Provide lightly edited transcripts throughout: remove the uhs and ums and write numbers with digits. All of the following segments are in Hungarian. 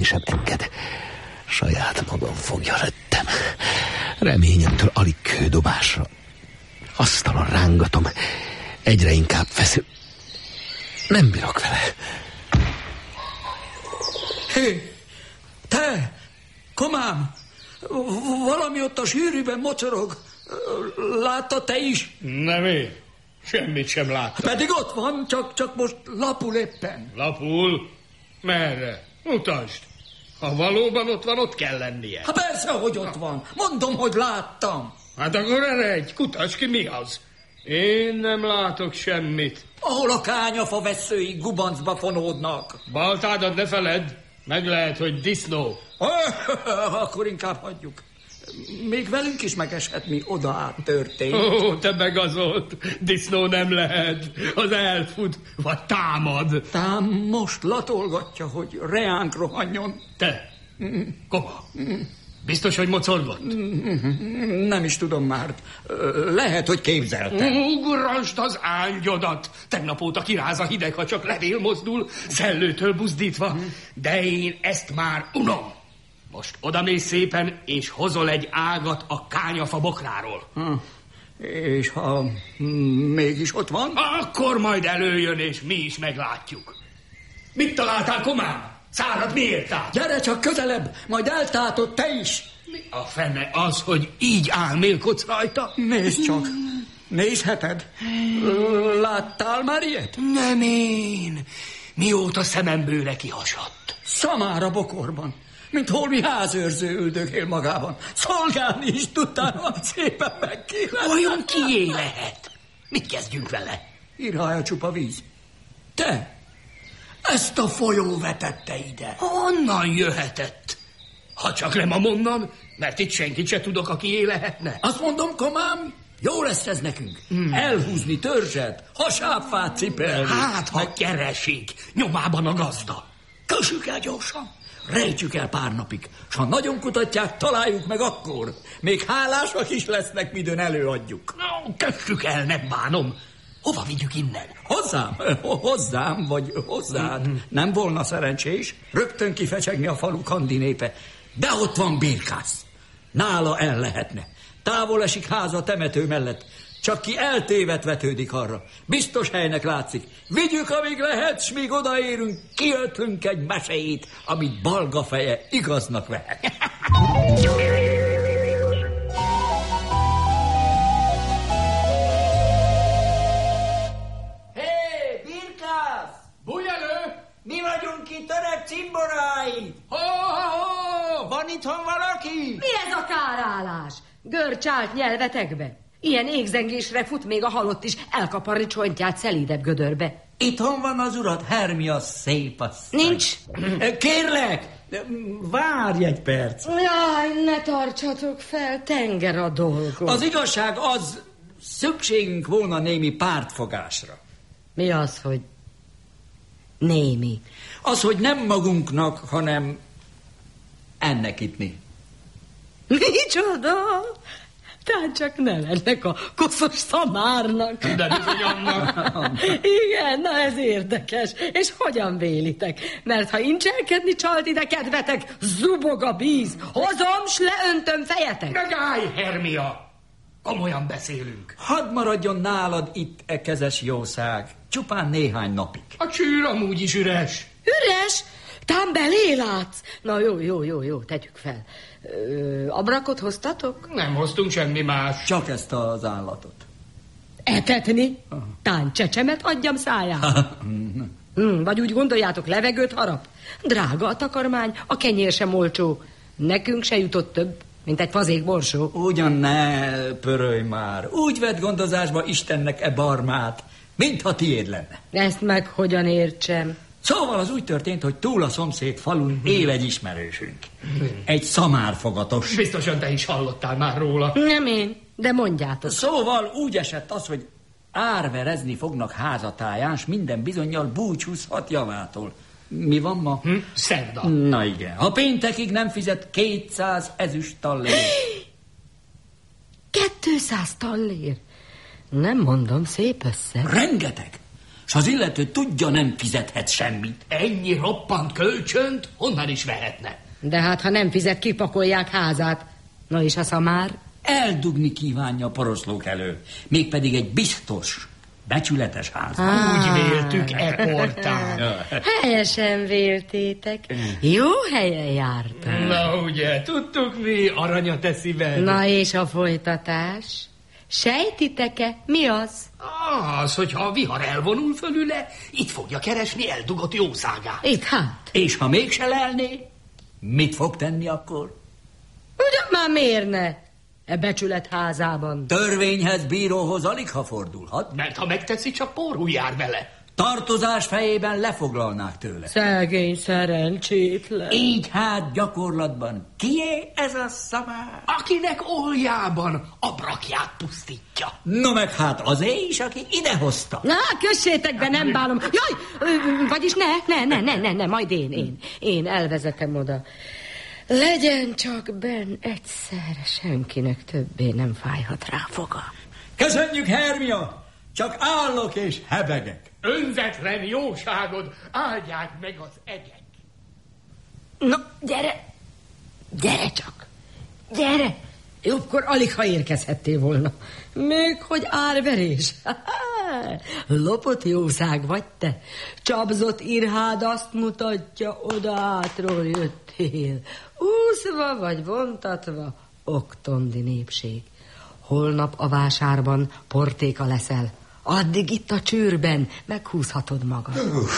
sem enged. Saját magam fogja lettem. Reményemtől alig kődobásra. Asztalon rángatom. Egyre inkább feszül. Nem bírok vele. Hé, te! Komám! Valami ott a sűrűben mocorog. Látta te is? Nem én. Semmit sem láttam. Pedig ott van, csak most lapul éppen. Lapul? Merre? Mutasd. Ha valóban ott van, ott kell lennie. Hát persze, hogy ott van. Mondom, hogy láttam. Hát akkor eredj, kutasd ki, mi az. Én nem látok semmit. Ahol a kányafa vesszői gubancba fonódnak. Baltádat ne feledd, meg lehet, hogy disznó. Akkor inkább hagyjuk. Még velünk is megeshet, mi oda át történt. Ó, te megazolt. Disznó nem lehet. Az elfut, vagy támad. Tám most latolgatja, hogy reánk rohanjon. Te, koma, biztos, hogy mocorgott? Nem is tudom már. Lehet, hogy képzeltem. Ugrasd az ángyodat. Tegnap óta kiráz a hideg, ha csak levél mozdul, szellőtől buzdítva. De én ezt már unom. Most odamész szépen, és hozol egy ágat a kányafa bokráról. És ha mégis ott van? Akkor majd előjön, és mi is meglátjuk. Mit találtál, komám? Szárad miért áll? Gyere csak közelebb, majd eltátod te is. Mi a fene az, hogy így álmélkodsz rajta? Nézd csak. Nézheted? Láttál már ilyet? Nem én. Mióta szemembőre kihasadt. Szamára bokorban. Mint holmi házőrző üldögél magában. Szolgálni is tudtál, szépen megkívánni. Vajon kié lehet? Mit kezdjünk vele? Irálja csupa víz. Te! Ezt a folyó vetette ide. Honnan jöhetett? Ha csak nem amonnan, mert itt senkit se tudok, akié lehetne. Azt mondom, komám, jó lesz ez nekünk. Elhúzni törzset, hasábfát cipelni. Hát, ha keresik, nyomában a gazda. Kössük el gyorsan. Rejtsük el pár napig, s ha nagyon kutatják, találjuk meg akkor. Még hálásak is lesznek, midőn előadjuk. No, kössük el, nem bánom. Hova vigyük innen? Hozzám, vagy hozzád. Nem volna szerencsés rögtön kifecsegni a falu kandi népe. De ott van Birkász. Nála el lehetne. Távol esik háza temető mellett. Csak ki eltévedt vetődik arra. Biztos helynek látszik. Vigyük, amíg lehet, s míg odaérünk, kiöltlünk egy meséit, amit balga feje igaznak vehet. Hé, Birkász! Bújj elő! Mi vagyunk itt öreg cimboráid! Ho! Van itthon valaki? Mi ez a kárállás? Görcsált nyelvetekbe. Ilyen égzengésre fut még a halott is elkaparni csontját szelídebb gödörbe. Itthon van az urat, Hermia szép asszony. Nincs. Kérlek, várj egy perc. Jaj, ne tartsatok fel, tenger a dolgom. Az igazság az, szükségünk volna némi pártfogásra. Mi az, hogy némi? Az, hogy nem magunknak, hanem ennek itni. Micsoda? Tehát csak ne lennek a koszos szamárnak. De bizony annak. Igen, na ez érdekes. És hogyan vélitek? Mert ha incselkedni csalt ide kedvetek, zubog a bíz. Hozom, s leöntöm fejetek. Megállj, Hermia! Komolyan beszélünk. Hadd maradjon nálad itt e kezes jószág. Csupán néhány napig. A csűr amúgy is üres. Üres? Tám belé látsz? Na jó, tegyük fel. Abrakot hoztatok? Nem hoztunk semmi más. Csak ezt az állatot. Etetni? Tán csecsemet adjam szájába. Vagy úgy gondoljátok, levegőt harap? Drága a takarmány, a kenyér sem olcsó. Nekünk se jutott több, mint egy fazék borsó. Ugyan ne pörölj már. Úgy vett gondozásba Istennek e barmát, mintha tiéd lenne. Ezt meg hogyan értsem? Szóval az úgy történt, hogy túl a szomszéd falun él egy ismerősünk. Egy szamárfogatos. Biztosan te is hallottál már róla. Nem én, de mondjátok. Szóval úgy esett az, hogy árverezni fognak házatáján, s minden bizonnyal búcsúzhat javától. Mi van ma? Szerda. Na igen. Ha péntekig nem fizet 200 ezüst tallér. 200 tallér? Nem mondom, szép összeg. Rengeteg. s az illető tudja, nem fizethet semmit. Ennyi roppant kölcsönt honnan is vehetne? De hát, ha nem fizet, kipakolják házát. Na és a szamár? Eldugni kívánja a poroszlók elől. Mégpedig egy biztos, becsületes házat. Úgy véltük ekkortán. Helyesen véltétek. Jó helyen jártál. Na ugye, tudtuk mi, aranya te szíved. Na és a folytatás? Sejtitek-e, mi az? Az, hogyha a vihar elvonul fölüle, itt fogja keresni eldugott jószágát. Itt hát. És ha mégse lelné, mit fog tenni akkor? Ugyan már miért ne? E becsület házában. Törvényhez, bíróhoz alig ha fordulhat. Mert ha megteszi, csak porhú jár vele. Tartozás fejében lefoglalnák tőle. Szegény szerencsétlen. Így hát gyakorlatban kié ez a szamár? Akinek oljában a brakját pusztítja. No meg hát azé is, aki idehozta. Na, kössétek be, nem bálom. Jaj, vagyis ne, majd én elvezetem oda. Legyen csak benn egyszer, senkinek többé nem fájhat rá foga. Köszönjük, Hermia! Csak állok és hebegek. Önzetlen jóságod, áldják meg az egyek. No, gyere csak, gyere. Jobbkor alig, ha érkezhettél volna. Még hogy árverés. Lopott jószág vagy te. Csapzott irhád azt mutatja, oda átról jöttél. Úszva vagy vontatva, oktondi népség. Holnap a vásárban portéka leszel. Addig itt a csőrben meghúzhatod magad.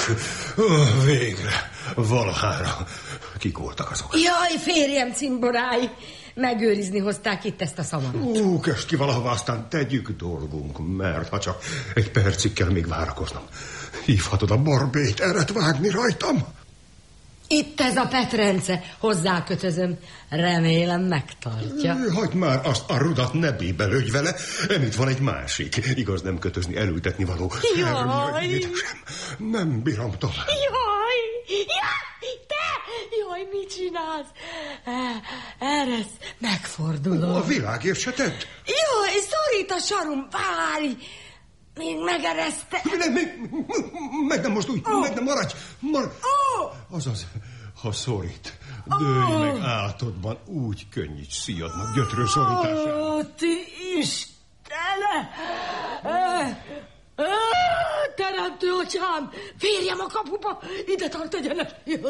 Végre, valahára. Kik voltak azok? Jaj, férjem cimborái, megőrizni hozták itt ezt a szamarat. Köst ki valahová, aztán tegyük dolgunk, mert ha csak egy percig kell még várakoznom. Hívhatod a barbét, eret vágni rajtam? Itt ez a Petrence, hozzákötözöm. Remélem megtartja. Hagyd már azt a rudat, ne bébelődj vele. Itt van egy másik. Igaz, nem kötözni, elültetni való. Jaj! Édesem, nem bírom tovább. Jaj! Te! Jaj, mit csinálsz? Eresz, megfordulok. A világért se tedd. Jaj, szorít a sarum, várj! Még megereszte. Meg nem most úgy, meg nem maradj. Azaz, ha szorít, dőlj meg átodban, úgy könnyíts szíjadnak gyötrő szorítását. Ó, ti Istene! Teremtő atyám, férjem a kapuba, ide tart egyenes.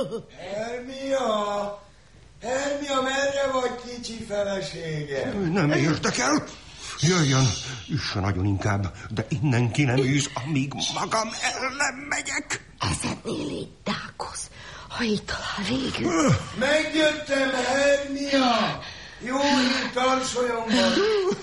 Hermia, merre vagy, kicsi feleségem? Nem érdekel. Jöjjön, üssön nagyon inkább, de innen ki nem űz, amíg magam ellen megyek. Ezennél így dákoz, ha így talál végül. Megjöttem, Hermia! Jó hír Tarsolyomban.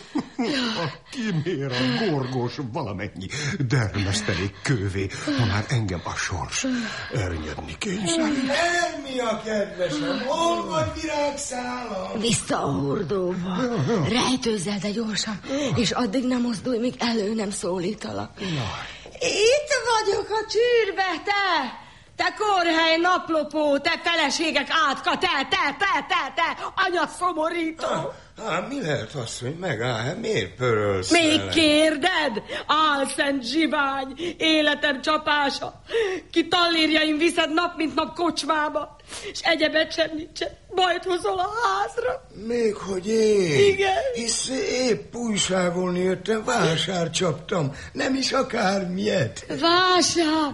A kimér a gorgos valamennyi dermesztelék kővé, ha már engem a sors ernyedni kényszerít. Hermia, kedvesem, hol vagy virágszálam? Vissza a hordóba. Rejtőzzel, de gyorsan, és addig nem mozdulj, míg elő nem szólítalak. Itt vagyok a csűrbe, te! Te korhely naplopó, te feleségek átka, te, anya szomorító. Mi lehet az, hogy megáll? Miért pörölsz Még vele? kérded? Álszent zsivány, életem csapása. Ki tallérjaim viszed nap, mint nap kocsmába, és egyebet sem nincsen. Bajt hozol a házra. Még hogy én? Igen. Hisz épp újságolni jöttem, vásár csaptam. Nem is akármilyet. Vásár?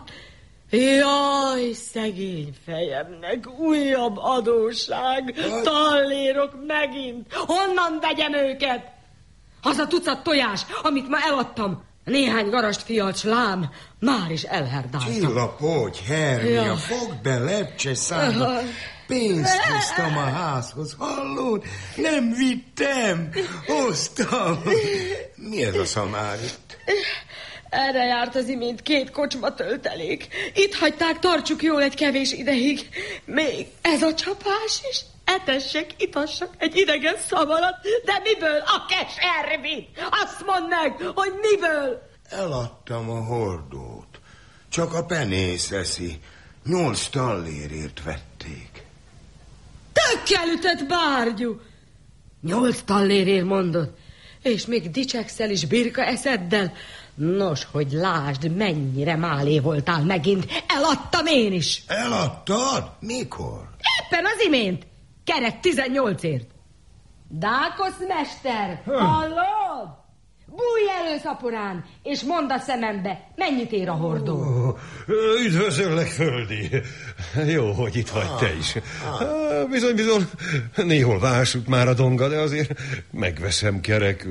Jaj, szegény fejemnek, újabb adósság, tallérok megint. Honnan vegyem őket? Az a tucat tojás, amit ma eladtam, néhány garast fialt lám, már is elherdáltam. Csillapodj, Hermia, Ja. fogd be lepcse számba. Pénzt hoztam a házhoz, hallod? Nem vittem, hoztam. Mi ez a szamár itt? Erre járt az imént 2 kocsma töltelék. Itt hagyták, tartsuk jól egy kevés ideig. Még ez a csapás is. Etessek, itassak egy idegen szamarat, de miből a keservit? Azt mondd meg, hogy miből? Eladtam a hordót. Csak a penész eszi. 8 tallérért vették. Tökkel ütött bárgyú. 8 tallérért mondod, és még dicsekszel is birka eszeddel. Nos, hogy lásd, mennyire málé voltál megint. Eladtam én is. Eladtad? Mikor? Éppen az imént. Kerek 18-ért. Dákosz, mester, hallod? Bújj elő, szaporán, és mondd a szemembe, mennyit ér a hordó. Üdvözöllek, Földi. Jó, hogy itt vagy te is. Bizony, néhol vásult már a donga, de azért megveszem kerek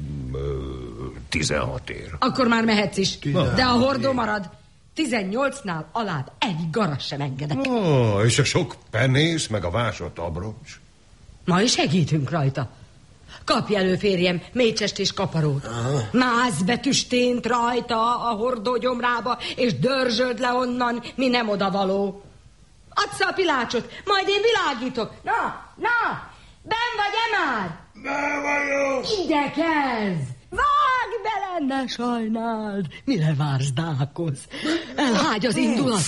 16 ér. Akkor már mehetsz is, de a hordó marad. 18-nál alább egy garas sem engedek. És a sok penész, meg a vásott abrocs. Majd segítünk rajta. Kapj elő, férjem, mécsest és kaparót. Mász be tüstént rajta a hordó gyomrába, és dörzsöld le onnan, mi nem odavaló. Add a pilácsot, majd én világítok. Na, benn vagy-e már? Be vagyok. Ide kezd! Vágj bele, ne sajnáld! Mire vársz, Dákosz? Elhágy az indulat.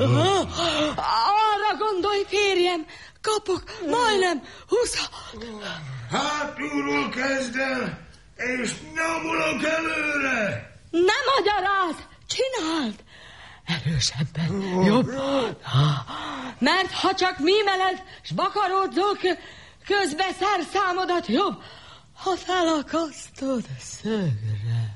Arra gondolj, férjem, kapok majdnem 20... Hátulról kezd el, és nyomulok előre. Ne magyarázz, csináld! Erősebben, jobban. Mert ha csak mímeled, s vakaródzó közbe szerszámodat jobb, ha felakasztod szögre.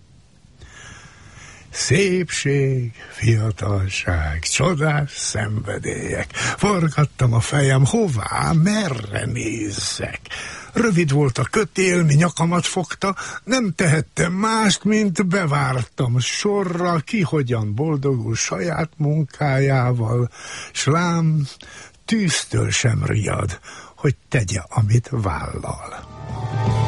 Szépség, fiatalság, csodás szenvedélyek. Forgattam a fejem, hová, merre nézzek. Rövid volt a kötél, mi nyakamat fogta, nem tehettem mást, mint bevártam sorra, ki hogyan boldogul saját munkájával, s lám tűztől sem riad, hogy tegye, amit vállal.